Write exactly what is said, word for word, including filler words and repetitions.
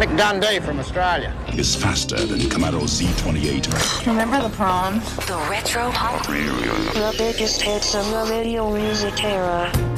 Mick Dundee from Australia. Is faster than Camaro Z twenty-eight. Remember the prom? The Retro Hot. The biggest hits of the video music era.